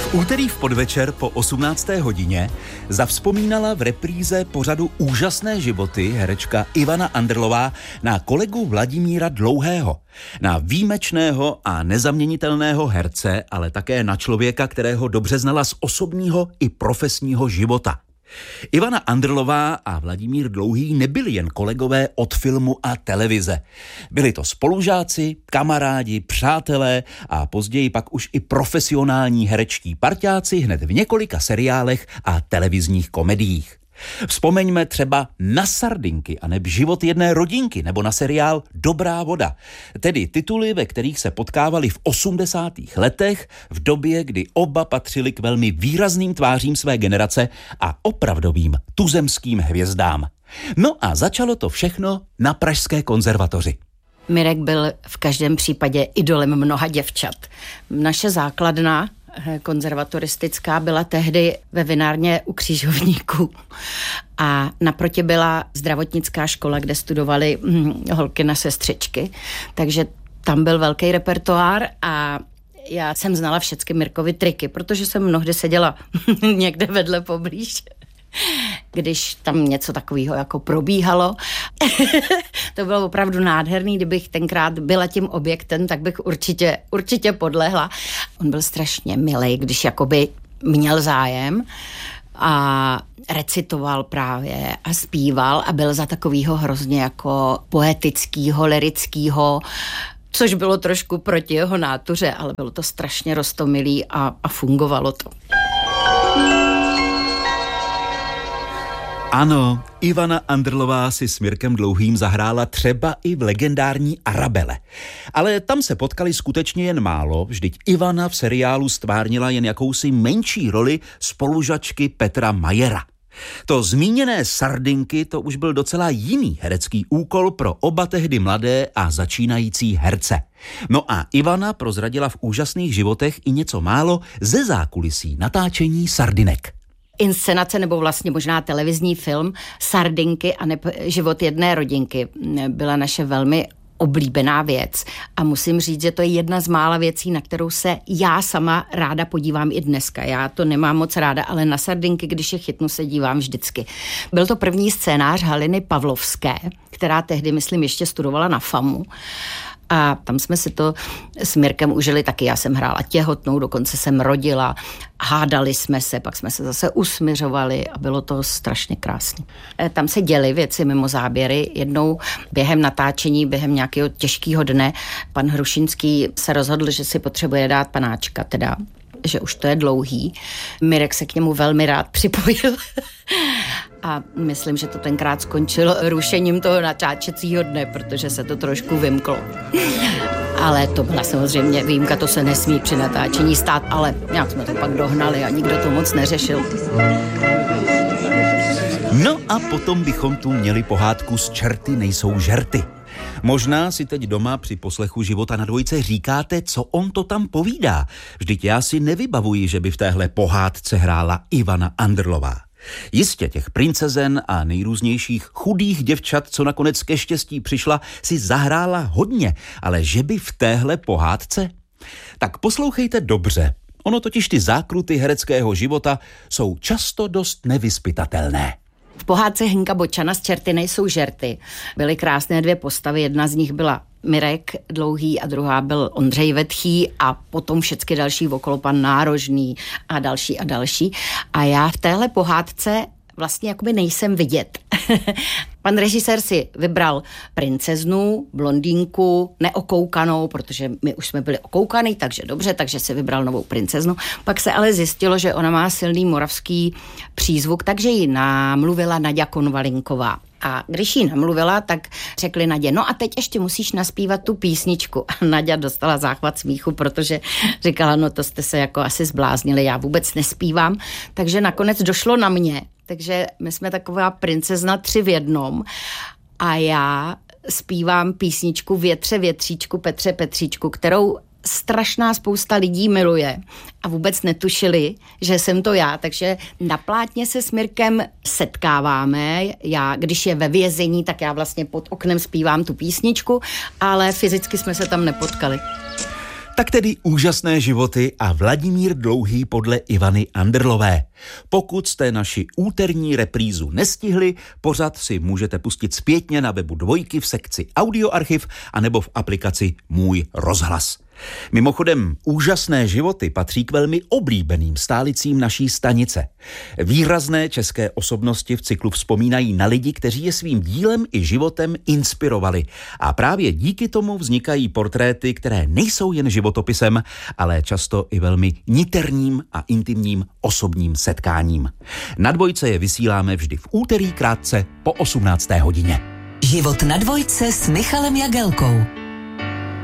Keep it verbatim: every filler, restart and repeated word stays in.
V úterý v podvečer po osmnácté hodině zavzpomínala v repríze pořadu Úžasné životy herečka Ivana Andrlová na kolegu Vladimíra Dlouhého, na výjimečného a nezaměnitelného herce, ale také na člověka, kterého dobře znala z osobního i profesního života. Ivana Andrlová a Vladimír Dlouhý nebyli jen kolegové od filmu a televize. Byli to spolužáci, kamarádi, přátelé a později pak už i profesionální herečtí parťáci hned v několika seriálech a televizních komediích. Vzpomeňme třeba na Sardinky a neb Život jedné rodinky nebo na seriál Dobrá voda, tedy tituly, ve kterých se potkávali v osmdesátých letech, v době, kdy oba patřili k velmi výrazným tvářím své generace a opravdovým tuzemským hvězdám. No a začalo to všechno na Pražské konzervatoři. Mirek byl v každém případě idolem mnoha děvčat. Naše základna konzervatoristická byla tehdy ve vinárně u Křižovníků a naproti byla zdravotnická škola, kde studovali hm, holky na sestřičky, takže tam byl velký repertoár a já jsem znala všechny Mirkovy triky, protože jsem mnohdy seděla někde vedle poblíž, když tam něco takového jako probíhalo. To bylo opravdu nádherný, kdybych tenkrát byla tím objektem, tak bych určitě, určitě podlehla. On byl strašně milej, když jakoby měl zájem a recitoval právě a zpíval a byl za takovýho hrozně jako poetickýho, lirickýho, což bylo trošku proti jeho nátuře, ale bylo to strašně roztomilý a, a fungovalo to. Ano, Ivana Andrlová si s Mirkem Dlouhým zahrála třeba i v legendární Arabele. Ale tam se potkali skutečně jen málo, vždyť Ivana v seriálu stvárnila jen jakousi menší roli spolužačky Petra Majera. To zmíněné Sardinky to už byl docela jiný herecký úkol pro oba tehdy mladé a začínající herce. No a Ivana prozradila v Úžasných životech i něco málo ze zákulisí natáčení Sardinek. Inscenace nebo vlastně možná televizní film Sardinky a ne Život jedné rodinky byla naše velmi oblíbená věc a musím říct, že to je jedna z mála věcí, na kterou se já sama ráda podívám i dneska. Já to nemám moc ráda, ale na Sardinky, když je chytnu, se dívám vždycky. Byl to první scénář Haliny Pavlovské, která tehdy, myslím, ještě studovala na FAMu. A tam jsme si to s Mirkem užili taky. Já jsem hrála těhotnou, dokonce jsem rodila, hádali jsme se, pak jsme se zase usmiřovali a bylo to strašně krásné. Tam se děly věci mimo záběry. Jednou během natáčení, během nějakého těžkého dne, pan Hrušinský se rozhodl, že si potřebuje dát panáčka, teda, že už to je dlouhý. Mirek se k němu velmi rád připojil. A myslím, že to tenkrát skončilo rušením toho natáčecího dne, protože se to trošku vymklo. Ale to byla samozřejmě výjimka, to se nesmí při natáčení stát, ale nějak jsme to pak dohnali a nikdo to moc neřešil. No a potom bychom tu měli pohádku Z čerty nejsou žerty. Možná si teď doma při poslechu Života na dvojce říkáte, co on to tam povídá. Vždyť já si nevybavuji, že by v téhle pohádce hrála Ivana Andrlová. Jistě těch princezen a nejrůznějších chudých děvčat, co nakonec ke štěstí přišla, si zahrála hodně, ale že by v téhle pohádce? Tak poslouchejte dobře. Ono totiž ty zákruty hereckého života jsou často dost nevyzpytatelné. V pohádce Hynka Bočana Z čerty nejsou žerty byly krásné dvě postavy. Jedna z nich byla Mirek Dlouhý a druhá byl Ondřej Vetchý a potom všechny další okolo pan Nárožný a další a další. A já v téhle pohádce vlastně jakoby nejsem vidět. Pan režisér si vybral princeznu, blondýnku, neokoukanou, protože my už jsme byli okoukaný, takže dobře, takže si vybral novou princeznu. Pak se ale zjistilo, že ona má silný moravský přízvuk, takže ji namluvila Naďa Konvalinková. A když jí namluvila, tak řekli Nadě, no a teď ještě musíš naspívat tu písničku. A Naďa dostala záchvat smíchu, protože říkala, no to jste se jako asi zbláznili, já vůbec nespívám. Takže nakonec došlo na mě. Takže my jsme taková princezna tři v jednom a já zpívám písničku Větře větříčku, Petře Petříčku, kterou strašná spousta lidí miluje a vůbec netušili, že jsem to já, takže na plátně se s Mirkem setkáváme. Já, když je ve vězení, tak já vlastně pod oknem zpívám tu písničku, ale fyzicky jsme se tam nepotkali. Tak tedy úžasné životy a Vladimír Dlouhý podle Ivany Anderlové. Pokud jste naši úterní reprízu nestihli, pořad si můžete pustit zpětně na webu Dvojky v sekci Audioarchiv anebo v aplikaci Můj rozhlas. Mimochodem, úžasné životy patří k velmi oblíbeným stálicím naší stanice. Výrazné české osobnosti v cyklu vzpomínají na lidi, kteří je svým dílem i životem inspirovali. A právě díky tomu vznikají portréty, které nejsou jen životopisem, ale často i velmi niterním a intimním osobním setkáním. Na Dvojce je vysíláme vždy v úterý krátce po osmnácté hodině. Život na Dvojce s Michalem Jagelkou.